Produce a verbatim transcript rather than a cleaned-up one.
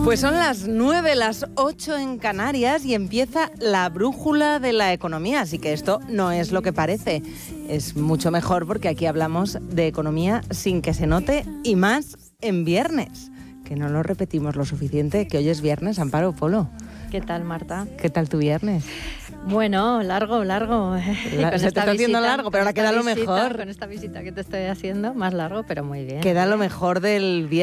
Pues son las nueve, las ocho en Canarias y empieza la brújula de la economía, así que esto no es lo que parece. Es mucho mejor porque aquí hablamos de economía sin que se note y más en viernes, que no lo repetimos lo suficiente, que hoy es viernes, Amparo Polo. ¿Qué tal, Marta? ¿Qué tal tu viernes? Bueno, largo, largo. La, se te está haciendo largo, pero ahora queda lo visita, mejor. Con esta visita que te estoy haciendo, más largo, pero muy bien. Queda lo mejor del viernes.